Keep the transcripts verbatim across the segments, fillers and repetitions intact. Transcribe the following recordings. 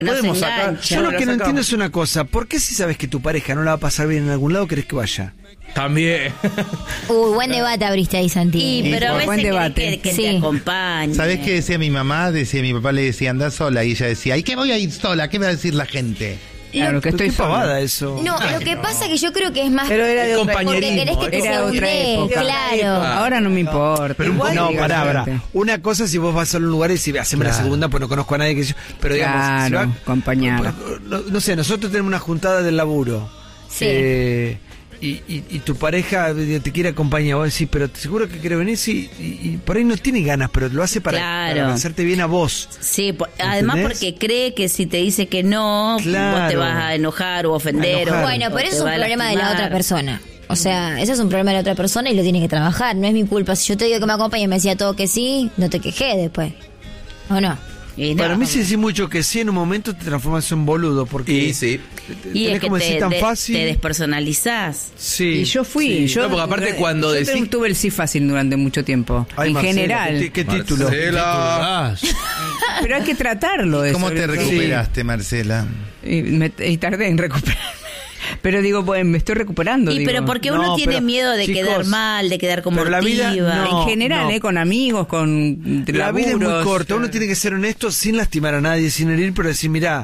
No Podemos se sacar. engancha. Yo lo la que no sacamos. entiendo es una cosa. ¿Por qué si sabes que tu pareja no la va a pasar bien en algún lado, querés que vaya? También. Uy, buen debate abriste ahí, Santi. Y, pero a buen veces querés debate. que, que Sí. te acompañe. ¿Sabés qué decía mi mamá? Decía, mi papá le decía, anda sola. Y ella decía, ¿y qué voy a ir sola? ¿Qué va a decir la gente? Claro, que Pero estoy qué sola. pavada eso. No, lo que pasa que yo creo que es más Pero era de otra porque compañerismo, querés que te era otra segundee, época. claro. Ahora no me importa. Pero un Igual poco, no, digo, pará, pará. fíjate. Una cosa si vos vas a un lugar y si haceme la Claro. segunda, pues no conozco a nadie que yo. Pero digamos, Claro, si va- acompañar. No, no sé, nosotros tenemos una juntada del laburo. Sí. Eh, y, y, y tu pareja te quiere acompañar, vos decís, pero seguro que quiere venir, sí, y, y por ahí no tiene ganas, pero lo hace para, Claro. para hacerte bien a vos. Sí, por- además ¿Entendés? porque cree que si te dice que no, Claro. vos te vas a enojar o ofender. A enojar. o- Bueno, o pero te eso es un va a problema de la lastimar. otra persona. O sea, eso es un problema de la otra persona y lo tiene que trabajar. No es mi culpa. Si yo te digo que me acompañes y me decía todo que sí, no te quejé después. ¿O no? Y no. Para mí si decís mucho que sí, en un momento te transformas en boludo, porque Y sí. Y tenés es que como te, decir tan de- fácil. te despersonalizás. Sí. Y yo fui, sí. yo, No, porque aparte cuando yo decís- tuve el sí fácil durante mucho tiempo. Ay, en Marcela, general. ¿Qué, qué título? Marcela. Pero hay que tratarlo eso. ¿Cómo te Sí. recuperaste, Marcela? Y, me- y tardé en recuperarme. Pero digo, bueno, me estoy recuperando. Y digo. pero porque No, uno tiene pero, miedo de chicos, quedar mal, de quedar como pero la vida ortiva. no. En general, ¿eh? Con amigos, con La vida es muy laburos. corta, uno tiene que ser honesto sin lastimar a nadie, sin herir, pero decir, mira,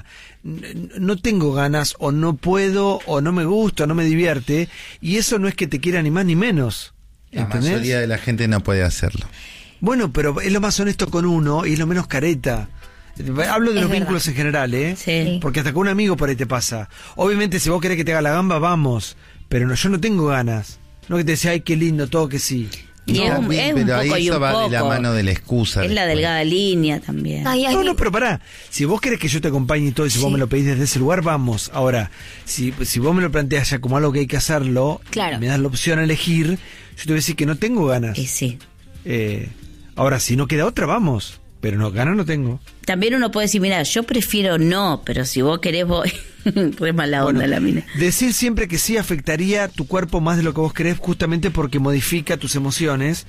no tengo ganas, o no puedo, o no me gusta, o no me divierte, y eso no es que te quiera ni más ni menos. La ¿Entendés? mayoría de la gente no puede hacerlo. Bueno, pero es lo más honesto con uno y es lo menos careta. Hablo de Es los verdad. vínculos en general, ¿eh? Sí. Porque hasta con un amigo por ahí te pasa. Obviamente, si vos querés que te haga la gamba, vamos. Pero no, yo no tengo ganas. No que te decía, ay, qué lindo, todo que sí. Y es un, También, es un pero ahí poco y eso un va poco. de la mano de la excusa. Es la después. delgada línea también. Ay, ay, No, no, pero pará. Si vos querés que yo te acompañe y todo, y si vos Sí. me lo pedís desde ese lugar, vamos. Ahora, si, si vos me lo planteas ya como algo que hay que hacerlo, Claro. y me das la opción a elegir, yo te voy a decir que no tengo ganas. Y sí. Eh, ahora, si no queda otra, vamos. Pero no, ganas no tengo. También uno puede decir, mira, yo prefiero no, pero si vos querés voy. Re mala onda Bueno, la mina. decir siempre que sí afectaría tu cuerpo más de lo que vos querés, justamente porque modifica tus emociones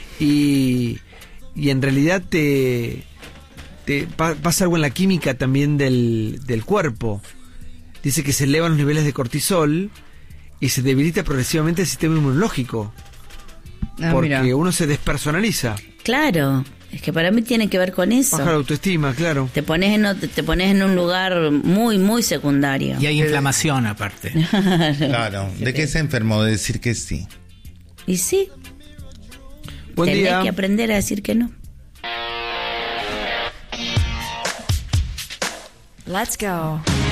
y, y en realidad te, te pa- pasa algo en la química también del, del cuerpo. Dice que se elevan los niveles de cortisol y se debilita progresivamente el sistema inmunológico, Ah, porque mira. uno se despersonaliza, Claro, es que para mí tiene que ver con eso. baja la autoestima, claro. Te pones en ot- te pones en un lugar muy muy secundario. Y hay inflamación aparte. Claro. ¿De qué se enfermó? De decir que sí. Y sí, Buen tenés día. que aprender a decir que no. Let's go.